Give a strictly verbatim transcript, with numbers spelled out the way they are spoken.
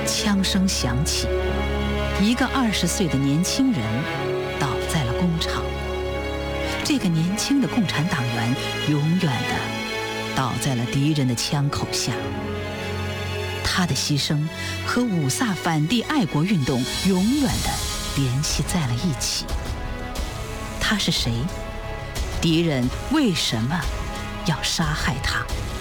枪声响起，一个二十岁的年轻人倒在了工厂。这个年轻的共产党员永远地倒在了敌人的枪口下。他的牺牲和五卅反帝爱国运动永远地联系在了一起。他是谁？敌人为什么要杀害他？